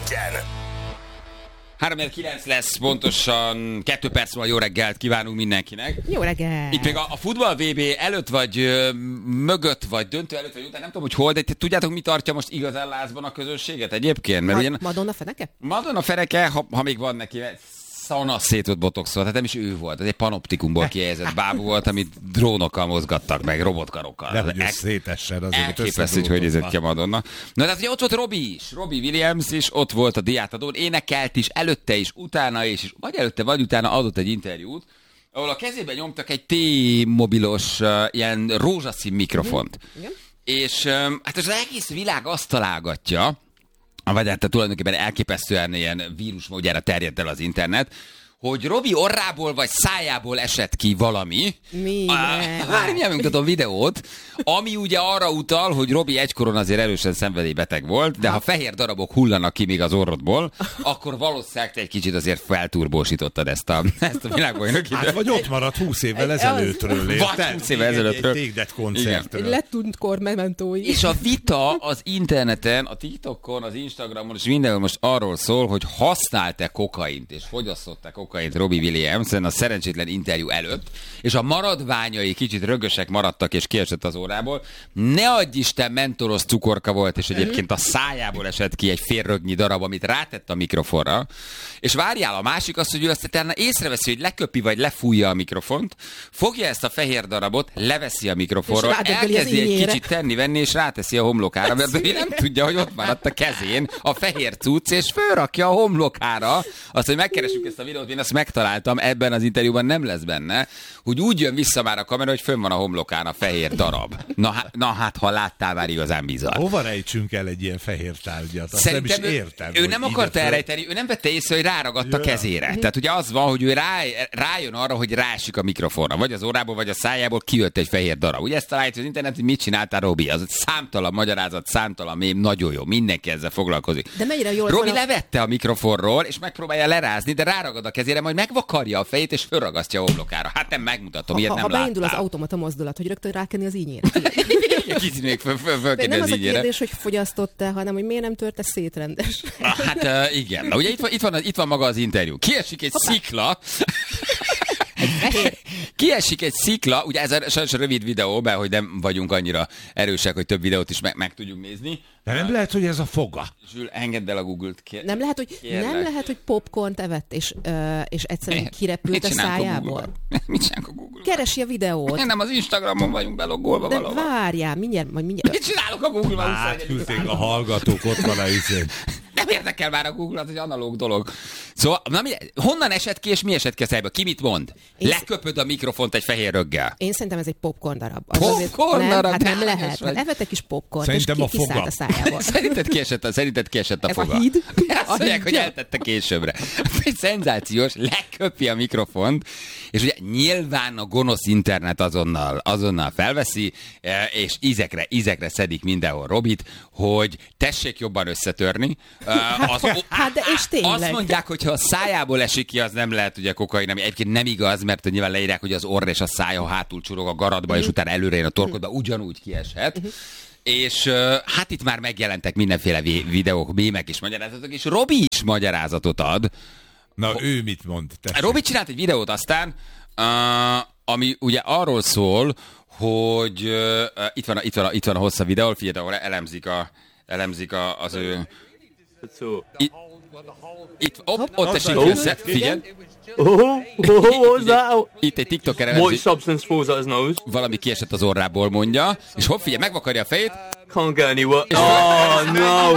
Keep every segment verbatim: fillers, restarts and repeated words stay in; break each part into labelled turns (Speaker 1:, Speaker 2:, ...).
Speaker 1: egyen.
Speaker 2: három kilenc lesz, pontosan kettő perc múlva jó reggelt kívánunk mindenkinek.
Speaker 3: Jó reggelt!
Speaker 2: Itt még a, a futball vé bé előtt vagy ö, mögött, vagy döntő előtt, vagy után, nem tudom, hogy hol, de te tudjátok, mi tartja most igazán lázban a közönséget egyébként? Mert
Speaker 3: Ma-
Speaker 2: ugyan,
Speaker 3: Madonna feneke?
Speaker 2: Madonna Fereke, ha, ha még van neki, szana szétott botoxol, tehát nem is ő volt, ez egy panoptikumból kihelyezett bábú volt, amit drónokkal mozgattak meg, robotkarokkal.
Speaker 4: De hogy ez szétessen azért.
Speaker 2: Elképesztő, hogy hogy nézett ki a Madonna. Na, tehát ugye ott volt Robbie is, Robbie Williams is, ott volt a diátadón, énekelt is, előtte is, utána is, és vagy előtte, vagy utána adott egy interjút, ahol a kezében nyomtak egy T-mobilos uh, ilyen rózsaszín mikrofont.
Speaker 3: Igen.
Speaker 2: És um, hát az egész világ azt találgatja, vagy hát tulajdonképpen elképesztően ilyen vírusmódjára terjedt el az internet, hogy Robbie orrából vagy szájából esett ki valami.
Speaker 3: Mi?
Speaker 2: Várj, mindjárt megmutatom videót, ami ugye arra utal, hogy Robbie egykoron azért erősen szenvedélybeteg volt, de ha fehér darabok hullanak ki még az orrodból, akkor valószínűleg te egy kicsit azért felturbósítottad ezt a, ezt a világbajnoki.
Speaker 4: Hát vagy ott maradt húsz évvel ezelőttről.
Speaker 2: Vagy húsz évvel ezelőttről.
Speaker 4: Egy Tégdet koncertről.
Speaker 3: Letűnt kor mementói.
Speaker 2: És a vita az interneten, a TikTokon, az Instagramon és mindenhol most arról szól, hogy használt-e kokaint és fogyasztott-e kokaint Robbie Williamson a szerencsétlen interjú előtt, és a maradványai kicsit rögösek maradtak és kiesett az órából. Ne adj Isten, mentolos cukorka volt, és egyébként a szájából esett ki egy félrögnyi darab, amit rátett a mikrofonra. És várjál, a másik az, hogy ő azt utána észreveszi, hogy leköpi vagy lefújja a mikrofont, fogja ezt a fehér darabot, leveszi a mikrofonról, elkezdi egy kicsit tenni-venni, és ráteszi a homlokára, mert ő nem tudja, hogy ott maradt a kezén a fehér cucc, és fölrakja a homlokára. Azt, hogy megkeressük ezt a videót, én azt megtaláltam, ebben az interjúban nem lesz benne, hogy úgy jön vissza már a kamera, hogy fönn van a homlokán a fehér darab. Na, há- na hát, ha láttál, már igazán bizarr.
Speaker 4: Hova rejtsünk el egy ilyen fehér tárgyat? Azt
Speaker 2: Szerintem
Speaker 4: nem is
Speaker 2: ő,
Speaker 4: értem.
Speaker 2: ő nem akarta
Speaker 4: föl...
Speaker 2: elrejteni, ő nem vette észre, hogy ráragadt a
Speaker 4: Ja.
Speaker 2: kezére. Tehát ugye az van, hogy ő rá, rájön arra, hogy rásik a mikrofonra, vagy az órából, vagy a szájából kijött egy fehér darab. Ugye ezt találja az internet, hogy mit csináltál, Robbie? Az egy számtalan magyarázat, számtalan mém, nagyon jó, mindenki ezzel foglalkozik.
Speaker 3: De mennyire jól
Speaker 2: Robbie
Speaker 3: van a-
Speaker 2: levette a mikrofonról, és megpróbálja lerázni, de ráragad a kezére, majd megvakarja a fejét, és fölragasztja a homlokára. Hát nem megmutatom,
Speaker 3: Ha,
Speaker 2: ilyet
Speaker 3: ha,
Speaker 2: nem
Speaker 3: ha beindul az
Speaker 2: láttam.
Speaker 3: automata mozdulat, hogy rögtön rákenni az ínyére.
Speaker 2: Kicsit még föl, föl,
Speaker 3: De
Speaker 2: fölkenni
Speaker 3: nem
Speaker 2: az
Speaker 3: az a
Speaker 2: ígyére.
Speaker 3: kérdés, hogy fogyasztott-e, hanem hogy miért nem törte szét rendes.
Speaker 2: Hát uh, igen. Na, ugye itt van, itt, van, itt van maga az interjú. Kiesik egy Hoppá. szikla.
Speaker 3: Fehér.
Speaker 2: Kiesik egy szikla, ugye ez a sajnos rövid videó, mert hogy nem vagyunk annyira erősek, hogy több videót is meg, meg tudjuk nézni.
Speaker 4: De nem lehet, hogy ez a foga.
Speaker 2: Zsül, engedd el a Google-t. Kér...
Speaker 3: Nem lehet, hogy, nem lehet, hogy popcornt evett, és, ö, és egyszerűen kirepült a szájából.
Speaker 2: Mit csinálunk a Google-ban?
Speaker 3: Keresi a videót.
Speaker 2: Nem, az Instagramon vagyunk belogolva
Speaker 3: De
Speaker 2: valahol.
Speaker 3: várjál, mindjárt, majd mindjárt.
Speaker 2: Mit csinálok a Google-ban?
Speaker 4: Átküldték a hallgatók, ott van a izé.
Speaker 2: Nem érdekel már a Google, az egy analóg dolog. Szóval, na, mi, honnan esett ki, és mi esett ki a szájba? Ki mit mond?
Speaker 3: Én
Speaker 2: Leköpöd a mikrofont egy fehér röggel.
Speaker 3: Én szerintem ez egy popcorn darab. Az
Speaker 2: Popcorn
Speaker 3: azért,
Speaker 2: darab?
Speaker 3: Nem, hát nem
Speaker 2: De
Speaker 3: lehet.
Speaker 2: hányos vagy?
Speaker 3: Hát evett egy kis popcorn, és
Speaker 4: Szerintem
Speaker 3: ki,
Speaker 4: a
Speaker 3: kiszállt
Speaker 4: foga.
Speaker 3: a szájából.
Speaker 2: Szerinted kiesett a, szerinted kiesett a
Speaker 3: Ez
Speaker 2: foga?
Speaker 3: a híd?
Speaker 2: Azt
Speaker 3: A
Speaker 2: mondják, hogy
Speaker 3: hídja?
Speaker 2: eltette későbbre. Egy szenzációs, leköpi a mikrofont, és ugye nyilván a gonosz internet azonnal, azonnal felveszi, és ízekre, ízekre szedik mindenhol Robit, hogy tessék jobban összetörni. Az,
Speaker 3: Hát de és tényleg.
Speaker 2: azt mondják, hogy ha a szájából esik ki, az nem lehet ugye kokain, ami egyébként nem igaz, mert nyilván leírják, hogy az orr és a száj, ha hátul csurog a garatba, és utána előre jön a torkodba, ugyanúgy kieshet. És uh, hát itt már megjelentek mindenféle vé- videók, mémek és magyarázatok, és Robi is magyarázatot ad.
Speaker 4: Na, ő mit mond? Tessék.
Speaker 2: Robi csinált egy videót aztán, uh, ami ugye arról szól, hogy uh, itt, van a, itt, van a, itt van a hosszabb videó, figyelj, ahol elemzik, a, elemzik a, az ő... Itt, itt ott, ott esik össze, figyelj.
Speaker 5: Oh, oh, what was that?
Speaker 2: Itt egy TikToker
Speaker 5: White
Speaker 2: elemzik,
Speaker 5: substance falls out his nose.
Speaker 2: valami kiesett az orrából, mondja, és hopp, figyelj, megvakarja a fejét,
Speaker 5: Can't get anywhere. Oh no!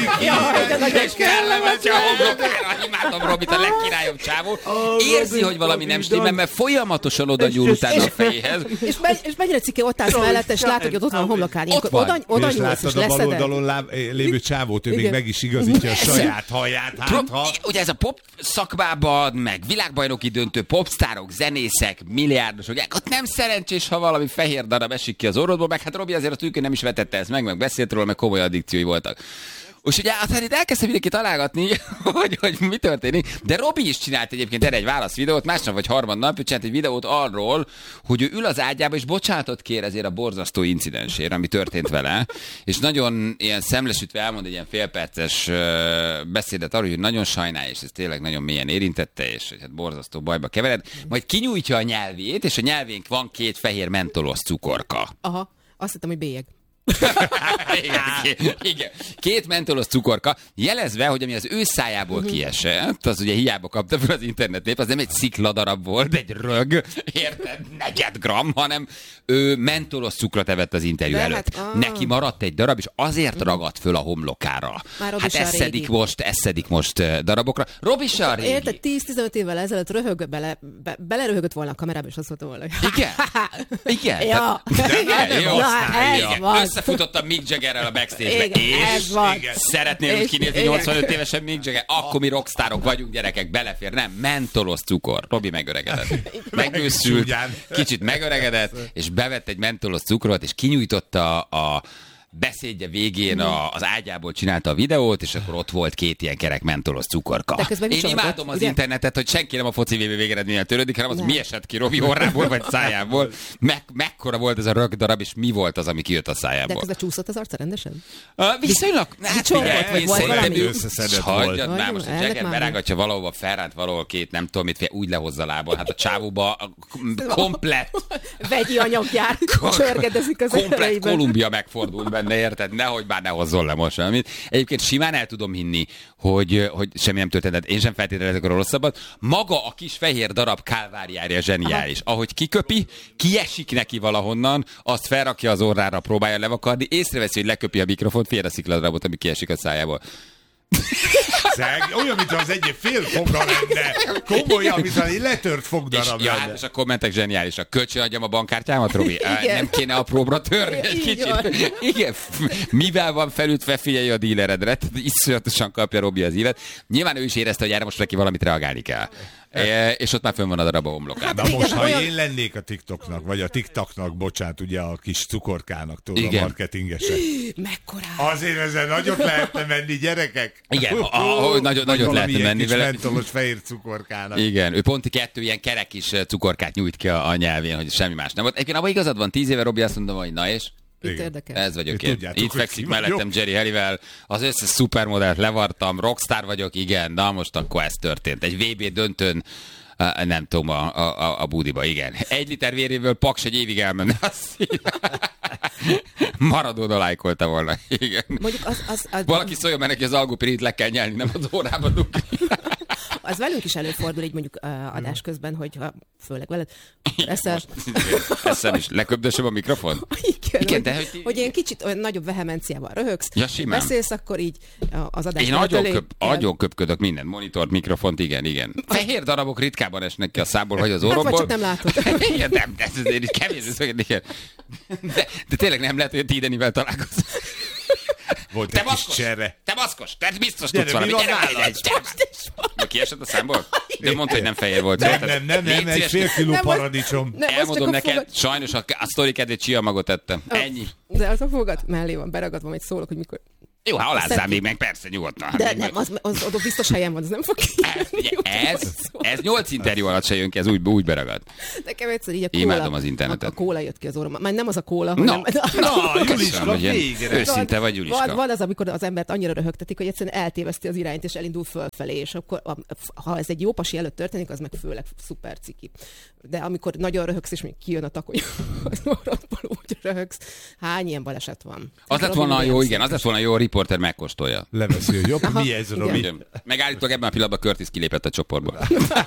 Speaker 2: és kellemetlen a homlokára, imádom Robit, a legkirályobb csávó. Érzi, hogy valami nem stimmel, mert folyamatosan oda nyúl utána a fejéhez.
Speaker 3: És, megy, és mennyire cikke ott állsz mellett, és látod, hogy ott van a homlokán. Ilyenkor
Speaker 2: van.
Speaker 3: oda, oda
Speaker 4: És
Speaker 3: nyúlsz, és
Speaker 4: láttad a bal
Speaker 3: leszeded.
Speaker 4: oldalon láb, lévő csávót, ő még
Speaker 3: Igen.
Speaker 4: meg is igazítja a saját haját. Hát,
Speaker 2: Pro-
Speaker 4: ha...
Speaker 2: Ugye ez a pop szakmában, meg világbajnoki döntő, popstárok, zenészek, milliárdosok, ott nem szerencsés, ha valami fehér darab esik ki az orrodból, meg hát Robi azért a tűkön nem is vetette ezt meg, meg beszélt róla, meg komoly addikciói voltak. És ugye hát itt elkezdtem mindenki találgatni, hogy, hogy mi történik, de Robi is csinált egyébként erre egy válaszvideót, másnap vagy harmadnap, csinált egy videót arról, hogy ő ül az ágyába, és bocsánatot kér ezért a borzasztó incidensért, ami történt vele, és nagyon ilyen szemlesütve elmond egy ilyen félperces beszédet arról, hogy nagyon sajnálja, és ez tényleg nagyon mélyen érintette, és hát borzasztó bajba kevered, majd kinyújtja a nyelvét, és a nyelvénk van két fehér mentolos cukorka.
Speaker 3: Aha, azt hittem, hogy bélyeg.
Speaker 2: igen, két, igen. Két mentolos cukorka, jelezve, hogy ami az ő szájából kiesett, az ugye hiába kapta fel az internetnép, az nem egy szikladarab volt, egy rög, érted, negyed gram, hanem ő mentolos cukrot evett az interjú
Speaker 3: De
Speaker 2: előtt.
Speaker 3: hát, ah.
Speaker 2: Neki maradt egy darab, és azért ragadt föl a homlokára.
Speaker 3: Már Robi
Speaker 2: hát
Speaker 3: se a
Speaker 2: eszedik
Speaker 3: régi.
Speaker 2: most, eszedik most uh, darabokra. Robi se a régi.
Speaker 3: Érted, tíz-tizenöt évvel ezelőtt röhög bele, be, beleröhögött volna a kamerába, és azt mondta volna, hogy...
Speaker 2: Igen? Igen?
Speaker 3: Ja.
Speaker 2: Tehát- Igen, jó.
Speaker 3: Na, hát ez
Speaker 2: Igen.
Speaker 3: van.
Speaker 2: Összefutottam Mick Jaggerrel a backstage-be,
Speaker 3: Igen,
Speaker 2: és
Speaker 3: ez van.
Speaker 2: szeretnél
Speaker 3: És-
Speaker 2: kinézni
Speaker 3: igen.
Speaker 2: nyolcvanöt évesen Mick Jagger? Akkor mi rockstárok vagyunk, gyerekek, belefér. Nem, mentolos cukor. Robi megöregedett. Megőszült,
Speaker 4: Csúnyán.
Speaker 2: kicsit megöregedett, és bevett egy mentolos cukrot, és kinyújtotta a beszédje végén a, az ágyából csinálta a videót, és akkor ott volt két ilyen kerek mentolos cukorka.
Speaker 3: De közben
Speaker 2: Én
Speaker 3: vicsorgott,
Speaker 2: imádom az
Speaker 3: ugye?
Speaker 2: internetet, hogy senki nem a foci vé bé végeredménnyel törődik, hanem az,
Speaker 3: Nem.
Speaker 2: mi esett ki Robi orrából vagy szájából. Meg, mekkora volt ez a rög darab, és mi volt az, ami kijött a
Speaker 3: De
Speaker 2: szájából.
Speaker 3: közben csúszott az arca rendesen?
Speaker 2: Uh, viszonylag, hát
Speaker 3: Csorbott,
Speaker 2: figyelj,
Speaker 3: vagy
Speaker 2: én
Speaker 3: volt
Speaker 2: szerintem
Speaker 3: valami?
Speaker 2: ő
Speaker 4: Összeszedett
Speaker 2: hagyjad
Speaker 3: volt.
Speaker 2: már most, hogy
Speaker 3: Ennek
Speaker 2: Jagger
Speaker 3: már
Speaker 2: berágatja valahova, felránt valahol két, nem tudom mit, fél, úgy lehozza a lából. Hát a csávóba komplett,
Speaker 3: Vegyi anyaggyár csörgedezik az
Speaker 2: komplett
Speaker 3: erejében.
Speaker 2: Kolumbia megfordult benne, érted? Nehogy bár ne hozzon le most valamit. Egyébként simán el tudom hinni, hogy, hogy semmi nem történt, én sem feltételezek a rosszabbat. Maga a kis fehér darab kálváriája zseniális. Aha. Ahogy kiköpi, kiesik neki valahonnan, azt felrakja az orrára, próbálja levakarni, észreveszi, hogy leköpi a mikrofont, fél a szikladarabot, ami kiesik a szájából.
Speaker 4: Szeg, olyan, mintha az egy fél foga lenne. Komolyan, mintha egy letört
Speaker 2: És,
Speaker 4: fogdarab
Speaker 2: ja,
Speaker 4: lenne.
Speaker 2: hát, és a kommentek zseniálisak. Kölcsön adjam a bankkártyámat, Robi? Á,
Speaker 3: Igen.
Speaker 2: Nem kéne apróbra törni egy
Speaker 3: Így
Speaker 2: kicsit?
Speaker 3: van.
Speaker 2: Igen. Mivel van felütve, figyelj a díleredre. Iszonyatosan kapja Robi az élet. Nyilván ő is érezte, hogy erre most neki valamit reagálni kell. E, és ott már fönn van a darab a homlokán.
Speaker 4: Na most,
Speaker 3: Igen,
Speaker 4: ha
Speaker 3: olyan-
Speaker 4: én lennék a TikToknak, vagy a TikToknak, bocsánat, ugye a kis cukorkának, tudod, a
Speaker 2: Igen.
Speaker 4: marketingesek.
Speaker 3: Mekkora?
Speaker 4: Azért ezzel nagyot lehetne menni, gyerekek.
Speaker 2: Igen, a- a- nagyot-
Speaker 4: Vagy
Speaker 2: nagyot
Speaker 4: valami
Speaker 2: lehetne
Speaker 4: ilyen
Speaker 2: menni
Speaker 4: kis
Speaker 2: vele.
Speaker 4: mentolos fehér cukorkának.
Speaker 2: Igen, ő pont kettő ilyen kerek is cukorkát nyújt ki a, a nyelvén, hogy semmi más nem volt. Egyébként abban igazad van, tíz éve Robi azt mondom, hogy na és?
Speaker 3: Itt
Speaker 4: Igen.
Speaker 3: érdekel.
Speaker 2: Ez vagyok
Speaker 4: Ti
Speaker 2: én.
Speaker 4: tudjátok,
Speaker 2: Itt
Speaker 4: hogy
Speaker 2: fekszik
Speaker 4: ki vagyok.
Speaker 2: mellettem Jerry Hallivel, az összes szupermodellt levartam, rockstar vagyok, igen, na most akkor ez történt. Egy vé bé döntőn, uh, nem tudom, a, a, a budiba, igen. Egy liter véréből Paks egy évig elmenne. Maradona lájkolta volna, igen.
Speaker 3: Mondjuk az, az, az,
Speaker 2: Valaki szóljon, mert neki az algopirit le kell nyelni, nem az órába dugni.
Speaker 3: az velünk is előfordul, így mondjuk uh, adás közben, hogyha főleg veled eszel.
Speaker 2: Eszem is. Leköbdösöm a mikrofon?
Speaker 3: Igen,
Speaker 2: Igen,
Speaker 3: hogy,
Speaker 2: de hogy-
Speaker 3: hogy ilyen kicsit olyan nagyobb vehemenciával röhögsz,
Speaker 2: Ja, simán.
Speaker 3: beszélsz, akkor így a- az adás
Speaker 2: Én
Speaker 3: mellett
Speaker 2: nagyon,
Speaker 3: elég-
Speaker 2: köp, nagyon köpködök minden. Monitort, mikrofont, igen, igen. Fehér darabok ritkában esnek ki a szából, vagy az
Speaker 3: Hát, vagy
Speaker 2: orromból.
Speaker 3: csak nem látod.
Speaker 2: Igen, nem, de ez azért is kevés, ez olyan, igen. De, de tényleg nem lehet, hogy a Tidenivel találkozol.
Speaker 4: Volt
Speaker 2: Te
Speaker 4: egy kis
Speaker 2: maszkos!
Speaker 4: csere.
Speaker 2: Te maszkos! Te biztos
Speaker 4: Gyere,
Speaker 2: tudsz valami.
Speaker 4: mi van
Speaker 2: Gyere,
Speaker 4: nálad?
Speaker 2: gyere, gyere. Na, kiesett a számból? De mondta, hogy nem fehér volt.
Speaker 4: Nem,
Speaker 2: szóval,
Speaker 4: nem, nem,
Speaker 2: légy
Speaker 4: nem, egy
Speaker 2: szíves,
Speaker 4: fél kiló
Speaker 3: Nem, az-
Speaker 4: paradicsom.
Speaker 3: Nem, az
Speaker 2: Elmondom
Speaker 3: csak a
Speaker 2: neked,
Speaker 3: fogad-
Speaker 2: sajnos a, a sztori kedvéért csiamagot tettem. Ennyi.
Speaker 3: De az a fogad mellé van beragadva, majd szólok, hogy mikor...
Speaker 2: Jó, hát alázzál
Speaker 3: Szebb-
Speaker 2: még meg, persze, nyugodtan.
Speaker 3: De nem, az, az, az biztos helyen van, az nem fog
Speaker 2: Ez, ugye,
Speaker 3: kijönni.
Speaker 2: ez, ez nyolc interjú alatt se jön ki, ez úgy, úgy beragad.
Speaker 3: Nekem egyszer így a kóla.
Speaker 2: Imádom az internetet.
Speaker 3: A, a kóla jött ki az orromban. Már nem az a kóla,
Speaker 2: Na,
Speaker 3: hanem...
Speaker 4: Na,
Speaker 2: Köszönöm,
Speaker 4: Juliska,
Speaker 2: hogy ilyen
Speaker 4: végre.
Speaker 2: őszinte vagy, Juliska.
Speaker 3: Van, van az, amikor az embert annyira röhögtetik, hogy egyszerűen eltéveszti az irányt, és elindul fölfelé, és akkor, a- ha ez egy jó pasi előtt történik, az meg főleg szuper ciki. De amikor nagyon röhögsz, és még kijön a takony, az maradból úgy röhögsz. Hány ilyen baleset van?
Speaker 2: Az lett volna jó, igen, az lett volna jó, a riporter megkóstolja.
Speaker 4: Leveszi, hogy jobb,
Speaker 3: Aha,
Speaker 4: mi ez,
Speaker 3: igen.
Speaker 4: Robi?
Speaker 2: Igen. Megállítólag ebben a pillanatban Curtis kilépett a csoportból.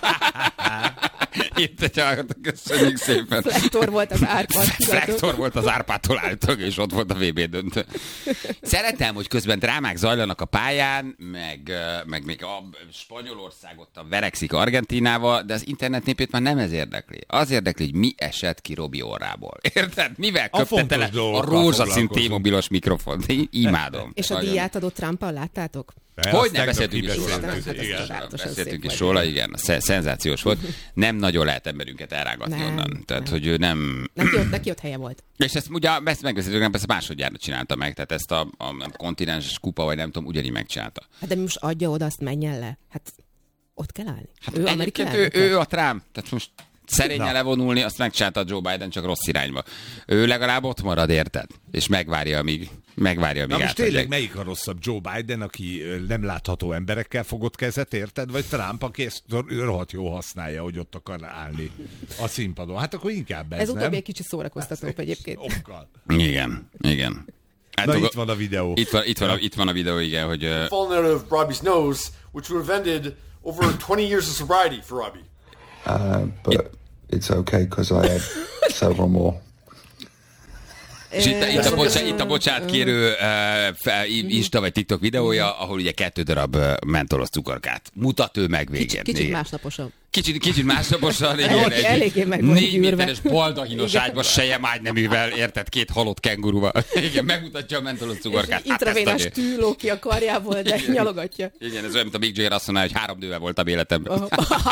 Speaker 2: Itt egy hallgatók, köszönjük szépen.
Speaker 3: Flektor volt az árpad.
Speaker 2: Flektor volt az Árpától állítólag, és ott volt a vé bé döntő. Szeretem, hogy közben drámák zajlanak a pályán, meg, meg még a Spanyolország ott a verekszik Argentínával, de az internet népét már nem ez érdekli. Az érdekli, hogy mi esett ki Robi orrából. Érted? Mivel
Speaker 4: A
Speaker 2: köpte
Speaker 4: fontos
Speaker 2: tele a
Speaker 4: dolgokkal
Speaker 2: rózsaszín
Speaker 4: foglalkozunk.
Speaker 2: T-mobilos mikrofont? Én imádom.
Speaker 3: És a
Speaker 2: Nagyon.
Speaker 3: díját adott Trump-al láttátok?
Speaker 2: Hogy nem beszéltünk is róla.
Speaker 3: kibeszéltünk.
Speaker 2: Beszéltünk,
Speaker 3: Hát ez
Speaker 2: beszéltünk
Speaker 3: szép
Speaker 2: is
Speaker 3: vagy.
Speaker 2: róla, igen. Szenzációs volt. Nem nagyon lehet emberünket elrángatni
Speaker 3: Nem,
Speaker 2: onnan. Tehát,
Speaker 3: nem.
Speaker 2: hogy ő nem...
Speaker 3: Neki ott, neki ott helye volt.
Speaker 2: És ezt ugye, ezt megbeszéltük, nem, persze másodjára csinálta meg, tehát ezt a, a, a kontinens kupa, vagy nem tudom, ugyanígy megcsinálta.
Speaker 3: Hát de most adja oda, azt menjen le. Hát ott kell állni.
Speaker 2: Hát
Speaker 3: ő Amerikai
Speaker 2: egyébként ő, ő a Trump, tehát most szerényen levonulni, azt megcsinálta Joe Biden, csak rossz irányba. Ő legalább ott marad, érted? És megvárja, amíg, megvárja, amíg
Speaker 4: Na most
Speaker 2: átadják.
Speaker 4: tényleg melyik a rosszabb? Joe Biden, aki ö, nem látható emberekkel fogott kezet, érted? Vagy Trump, aki ezt rohadt jó használja, hogy ott akar állni a színpadon? Hát akkor inkább ez,
Speaker 3: Ez
Speaker 4: nem?
Speaker 3: utóbbi egy kicsit szórakoztatóbb egyébként.
Speaker 4: Okkal.
Speaker 2: Igen, igen. Hát,
Speaker 4: Na
Speaker 2: akkor-
Speaker 4: itt van a videó.
Speaker 2: Itt van, itt, van a, itt van a videó, igen, hogy... Uh,
Speaker 1: fallen out of Robbie's nose, which would have ended over twenty years of sobriety for Robbie.
Speaker 6: Uh, but it's okay because I had several more.
Speaker 2: És itt, itt, a bocsá, itt a bocsánat kérő uh, Insta vagy TikTok videója, ahol ugye kettő darab uh, mentolos cukorkát mutat ő meg végén.
Speaker 3: Kicsit, kicsit
Speaker 2: Igen.
Speaker 3: másnaposan.
Speaker 2: Kicsit, kicsit másnaposan, igen,
Speaker 3: Valaki eléggé meg van
Speaker 2: négy
Speaker 3: gyűrve.
Speaker 2: méteres baldahinos
Speaker 3: Igen.
Speaker 2: ágyba sejem ágyneművel, érted, két halott kenguruval. Igen, megmutatja a mentolos cukorkát. Hát ezt
Speaker 3: Intravénás
Speaker 2: a-
Speaker 3: tű ló ki a karjából, de nyalogatja.
Speaker 2: Igen, ez olyan, mint a Mick Jagger azt mondaná, hogy három nővel voltam életemben.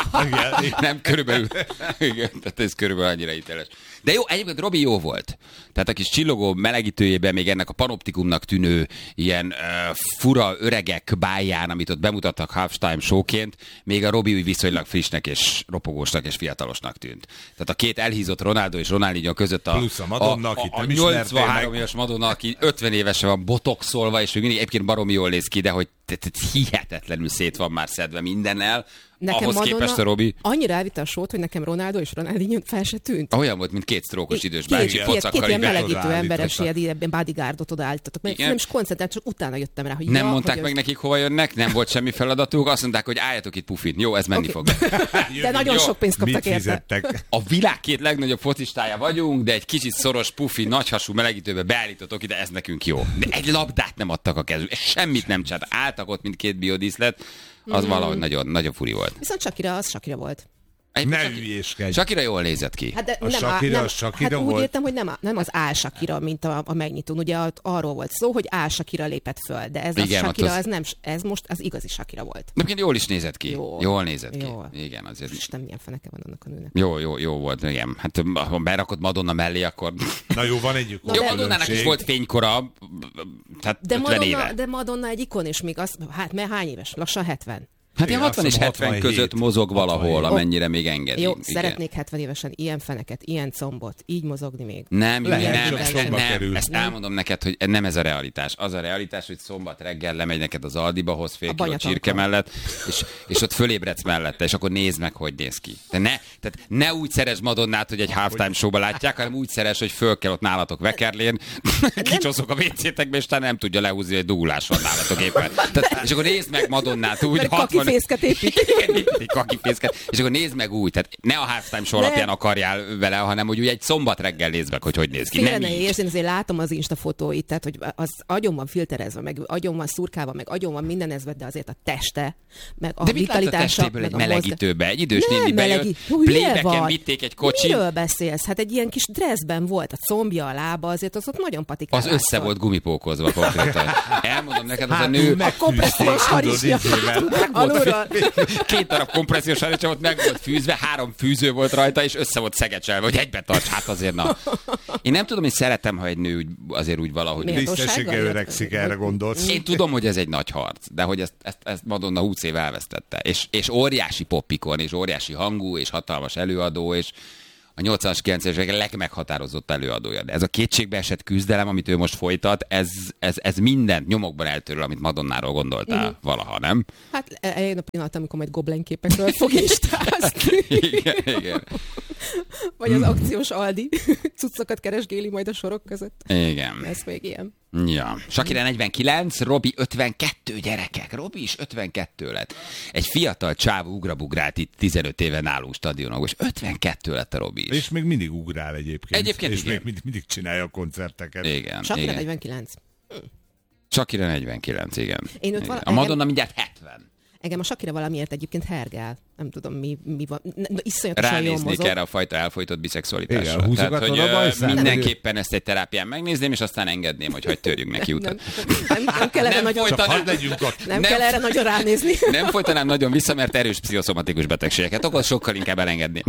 Speaker 4: Igen.
Speaker 2: Nem, körülbelül. Igen, tehát ez körülbelül annyira hiteles. De jó, egyébként Robi jó volt. Tehát a kis csillogó melegítőjében még ennek a panoptikumnak tűnő ilyen uh, fura öregek báján, amit ott bemutattak halftime showként, még a Robi úgy viszonylag frissnek és ropogósnak és fiatalosnak tűnt. Tehát a két elhízott Ronaldo és Ronaldinho között a,
Speaker 4: Plusz a Madonna, akit
Speaker 2: a, a
Speaker 4: nem ismertél
Speaker 2: nyolcvanhárom
Speaker 4: meg.
Speaker 2: éves Madonna, aki ötven évesen van botoxolva, és még mindig egyébként baromi jól néz ki, de hogy te- te- hihetetlenül szét van már szedve mindennel.
Speaker 3: Nekem
Speaker 2: Ahhoz
Speaker 3: Madonna
Speaker 2: képest a Robi
Speaker 3: annyira elvitte a sót, hogy nekem Ronaldo és Ronaldinho fel se tűnt.
Speaker 2: olyan volt, mint két sztrókos idős
Speaker 3: Két,
Speaker 2: bácsi
Speaker 3: két, két
Speaker 2: pocakkal
Speaker 3: ilyen
Speaker 2: így be-
Speaker 3: melegítő
Speaker 4: odaállítottak.
Speaker 3: emberes, ilyen, ilyen bodyguardot odaálltatok. Mert
Speaker 2: Igen.
Speaker 3: nem is koncentrált, csak utána jöttem rá, hogy
Speaker 2: Nem
Speaker 3: ja,
Speaker 2: mondták
Speaker 3: hogy
Speaker 2: meg
Speaker 3: ez-
Speaker 2: nekik, hova jönnek, nem volt semmi feladatuk, azt mondták, hogy álljatok itt pufin. Jó, ez menni
Speaker 3: Oké.
Speaker 2: fog.
Speaker 3: De nagyon
Speaker 2: Jó.
Speaker 3: sok pénzt
Speaker 4: Mit
Speaker 3: kaptak érte.
Speaker 4: fizettek?
Speaker 2: A világ két legnagyobb focistája vagyunk, de egy kicsit szoros, pufi, nagyhasú melegítőbe beállítotok ide, ez nekünk jó. De egy labdát nem adtak a kezük, semmit nem csinált. Álltak ott, mint két biodíszlet, az
Speaker 3: Mm.
Speaker 2: valahogy nagyon, nagyon furi volt.
Speaker 3: Viszont Shakira, az Shakira volt.
Speaker 2: Egyébként
Speaker 4: Ne
Speaker 2: Shakira-
Speaker 4: hülyéskedj.
Speaker 2: Shakira jól nézett ki.
Speaker 3: Hát de
Speaker 4: A
Speaker 3: nem,
Speaker 4: Shakira,
Speaker 3: nem,
Speaker 4: az Shakira
Speaker 3: hát úgy
Speaker 4: volt?
Speaker 3: értem, hogy nem, a- nem az Al Shakira, mint a, a megnyitón. Ugye ott arról volt szó, hogy Al Shakira lépett föl, de ez
Speaker 2: Igen,
Speaker 3: a
Speaker 2: ott
Speaker 3: Shakira,
Speaker 2: az-
Speaker 3: ez, nem, ez most az igazi Shakira volt.
Speaker 2: De egyébként jól is nézett ki.
Speaker 3: Jól.
Speaker 2: Jól nézett ki.
Speaker 3: Jól.
Speaker 2: Igen, azért.
Speaker 3: Isten, milyen feneke van annak a nőnek.
Speaker 2: Jó, jó, jó volt, igen. Hát ha berakod Madonna mellé, akkor...
Speaker 4: Na jó, van egy
Speaker 3: Na
Speaker 2: Jó,
Speaker 3: de-
Speaker 2: Madonnának is volt fénykora, tehát
Speaker 3: De
Speaker 2: ötven
Speaker 3: Madonna,
Speaker 2: éve.
Speaker 3: de Madonna egy ikon, és még az, hát mert hány éves? Lassan hetven.
Speaker 2: Hát ilyen
Speaker 4: Igen,
Speaker 2: hatvan és
Speaker 4: azt hiszem
Speaker 2: hetven
Speaker 4: hatvanhét.
Speaker 2: között mozog valahol,
Speaker 4: hatvanhét.
Speaker 2: amennyire még engedi.
Speaker 3: Jó,
Speaker 2: Igen.
Speaker 3: szeretnék hetven évesen ilyen feneket, ilyen combot, így mozogni még.
Speaker 2: Nem, Júli,
Speaker 4: Lehet,
Speaker 2: nem,
Speaker 4: hogy
Speaker 2: ezt,
Speaker 4: sokba
Speaker 2: nem,
Speaker 4: kerül.
Speaker 2: ezt elmondom neked, hogy nem ez a realitás. Az a realitás, hogy szombat reggel lemegy neked az Aldiba, hoz fél
Speaker 3: A
Speaker 2: kiló
Speaker 3: banyatankkal.
Speaker 2: csirke mellett, és, és ott fölébredsz mellette, és akkor nézd meg, hogy néz ki. De ne, tehát ne úgy szeres Madonnát, hogy egy halftime showba látják, hanem úgy szeres, hogy föl kell ott nálatok Vekerlén, kicsoszok a vécétekbe, és te nem tudja lehúzni, hogy dugulás van nálatok éppen. Tehát, és akkor nézd meg Madonnát úgy,
Speaker 3: Mert kakifészket épít.
Speaker 2: Igen, egy kakifészket. És akkor nézd meg úgy, tehát ne a halftime show
Speaker 3: Nem.
Speaker 2: alapján akarjál vele, hanem hogy úgy egy szombat reggel nézd meg, hogy hogy néz ki.
Speaker 3: Félre
Speaker 2: Nem
Speaker 3: ne
Speaker 2: így.
Speaker 3: értsd, én azért látom az Insta fotóit, tehát hogy az agyon van filterezve, meg agyon van szurkálva, meg agyon van mindenezve, de azért a teste, meg a
Speaker 2: De mit lát a
Speaker 3: vitalitása,
Speaker 2: testéből
Speaker 3: meg
Speaker 2: egy
Speaker 3: a
Speaker 2: melegítőbe? Egy idős
Speaker 3: nem
Speaker 2: néni bejött,
Speaker 3: melegi. Hú, hülye
Speaker 2: playbacken
Speaker 3: vagy.
Speaker 2: vitték egy kocsin,
Speaker 3: Miről beszélsz? Hát egy ilyen kis dressben volt, a combja, a lába, azért az ott nagyon patikál.
Speaker 2: az össze volt gumipókozva konkrétan. Elmondom neked, az a
Speaker 4: Hát,
Speaker 2: nő
Speaker 4: meg-
Speaker 3: A kompressziós harisnya. Alulról.
Speaker 2: két darab kompressziós harisnya ott meg volt fűzve, három fűző volt rajta, és össze volt szegecselve, hogy egybe tarts, hát azért na. Én nem tudom, hogy szeretem, ha egy nő úgy, azért úgy valahogy...
Speaker 3: Miért?
Speaker 4: Tisztességgel
Speaker 3: Méltósággal?
Speaker 4: öregszik, erre gondolsz?
Speaker 2: Én tudom, hogy ez egy nagy harc, de hogy ezt, ezt, ezt Madonna húsz éve elvesztette. És, és óriási popikon, és óriási hangú, és hatalmas előadó, és a nyolcvanas, kilencvenes évek legmeghatározott előadója. De ez a kétségbeesett küzdelem, amit ő most folytat, ez, ez, ez mindent nyomokban eltöröl, amit Madonnáról gondoltál
Speaker 3: Mhm.
Speaker 2: uh-huh. valaha, nem?
Speaker 3: Hát eljön a pillanat, amikor majd Goblen képekről fog istázni.
Speaker 2: Igen, igen.
Speaker 3: Vagy az akciós Aldi cuccokat keresgéli majd a sorok között.
Speaker 2: Igen.
Speaker 3: Ez még ilyen.
Speaker 2: Ja. Shakira negyvenkilenc, Robi ötvenkettő, gyerekek. Robi is ötvenkettő lett. Egy fiatal csávó ugrabugrált itt tizenöt éve nálunk stadionok, és ötvenkettő lett a Robi is.
Speaker 4: És még mindig ugrál egyébként.
Speaker 2: Egyébként
Speaker 4: és
Speaker 2: igen.
Speaker 4: még mindig, mindig csinálja a koncerteket.
Speaker 2: Igen,
Speaker 3: Shakira
Speaker 2: igen.
Speaker 3: negyvenkilenc.
Speaker 2: Shakira negyvenkilenc, igen.
Speaker 3: Én őt
Speaker 2: igen.
Speaker 3: vala-
Speaker 2: A Madonna mindjárt hetven.
Speaker 3: Engem a Shakira valamiért egyébként hergel. Nem tudom, mi, mi van. Na, iszonyatosan jól
Speaker 2: Ránéznék
Speaker 3: mozog.
Speaker 2: erre a fajta elfolytott biszexualitásra.
Speaker 4: Igen,
Speaker 2: Tehát,
Speaker 4: húzogatod
Speaker 2: hogy
Speaker 4: a
Speaker 2: ö,
Speaker 4: bajszát.
Speaker 2: mindenképpen ezt egy terápián megnézném, és aztán engedném, hogy hagyd törjünk neki utat.
Speaker 3: Nem, nem, nem kell erre
Speaker 2: Nem
Speaker 3: nagyon,
Speaker 2: folytatnám.
Speaker 4: Hadd legyünk ott.
Speaker 3: nem
Speaker 2: nem-
Speaker 3: kell erre nagyon ránézni.
Speaker 2: Nem folytanám nagyon vissza, mert erős pszichoszomatikus betegségeket okoz, sokkal inkább elengedném.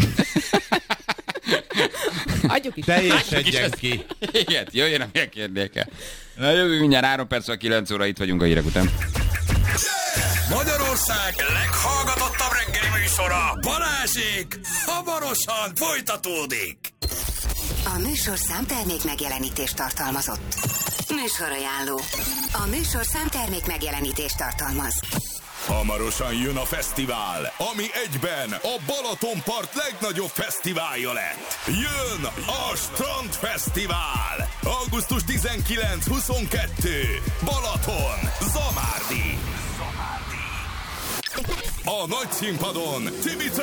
Speaker 3: Adjuk is.
Speaker 4: Teljesedjen ki.
Speaker 2: Igen, jöjjön, amilyen kérdéke. Na, jövünk mindjárt három perc, kilenc óra, itt vagyunk a hírek után.
Speaker 7: Magyarország leghallgatottabb reggeli műsora, Balázsék, hamarosan folytatódik.
Speaker 8: A műsorszám termék megjelenítést tartalmazott. Műsorajánló. A műsorszám termék megjelenítést tartalmaz.
Speaker 7: Hamarosan jön a fesztivál, ami egyben a Balatonpart legnagyobb fesztiválja lett. Jön a Strandfesztivál! augusztus tizenkilenc huszonkettő Balaton, Zamárdi. A nagy színpadon Tibi